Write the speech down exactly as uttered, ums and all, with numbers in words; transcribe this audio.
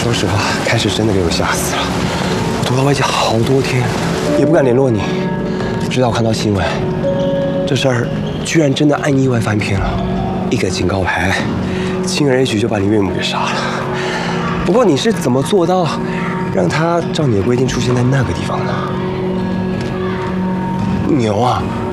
说实话，开始真的给我吓死了。我躲到外界好多天，也不敢联络你，直到我看到新闻，这事儿居然真的按意外翻篇了，一个警告牌，轻而易举就把你岳母给杀了。不过你是怎么做到让他照你的规定出现在那个地方呢？牛啊！